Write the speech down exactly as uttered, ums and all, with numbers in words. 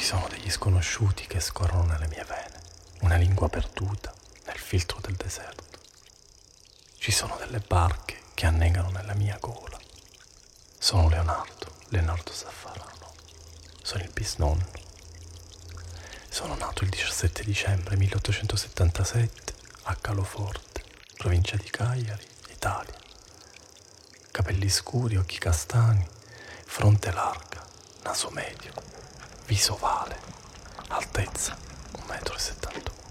sono degli sconosciuti che scorrono nelle mie vene, una lingua perduta nel filtro del deserto. Ci sono delle barche che annegano nella mia gola. Sono Leonardo, Leonardo Zaffarano. Sono il bisnonno. Sono nato il diciassette dicembre milleottocentosettantasette a Caloforte, provincia di Cagliari, Italia. Capelli scuri, occhi castani, fronte larga, naso medio, viso ovale, altezza un metro e settantun.